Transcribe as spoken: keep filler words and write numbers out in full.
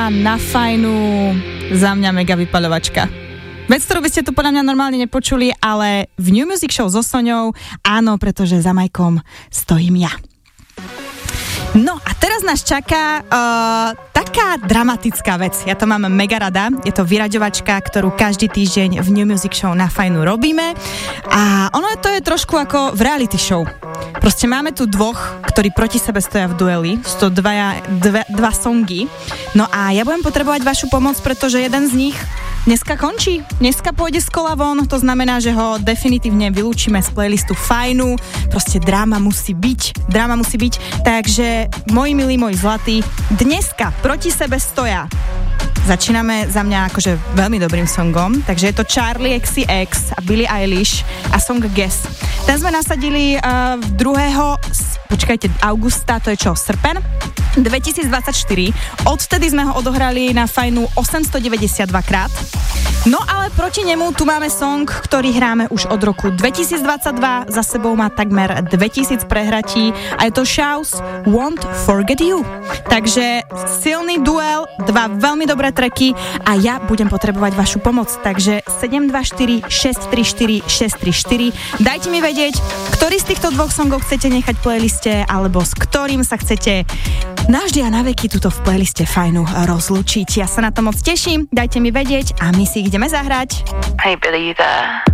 a na fajnu za mňa mega vypaľovačka. Vec, ktorú by ste tu podľa mňa normálne nepočuli, ale v New Music Show so Soňou áno, pretože za majkom stojím ja. No a teraz nás čaká uh, taká dramatická vec. Ja to mám mega rada. Je to vyraďovačka, ktorú každý týždeň v New Music Show na fajnu robíme. A ono to je trošku ako v reality show. Proste máme tu dvoch, ktorí proti sebe stoja v dueli. Sú to dva, dva, dva songy. No a ja budem potrebovať vašu pomoc, pretože jeden z nich dneska končí. Dneska pôjde z kola von. To znamená, že ho definitívne vylúčime z playlistu fajnu. Proste dráma musí byť. Dráma musí byť. Takže, moji milí, moji zlatí, dneska proti sebe stoja. Začíname za mňa akože veľmi dobrým songom, takže je to Charli X C X a Billie Eilish a song Guess. Ten sme nasadili uh, druhého počkajte, augusta, to je čo, srpen dvetisícdvadsaťštyri. Odtedy sme ho odohrali na fajnu osemstodeväťdesiatdva krát. No ale proti nemu tu máme song, ktorý hráme už od roku dvetisícdvadsaťdva, za sebou má takmer dvetisíc prehratí a je to Shouse Won't Forget You. Takže silný duel, dva veľmi dobré tracky a ja budem potrebovať vašu pomoc. Takže sedem dva štyri šesť tri štyri šesť tri štyri. Dajte mi vedieť, ktorý z týchto dvoch songov chcete nechať v playliste, alebo s ktorým sa chcete navždy a na veky tuto v playliste fajnu rozlúčiť. Ja sa na to moc teším, dajte mi vedieť a my si ideme zahrať. Hey Billy, you there?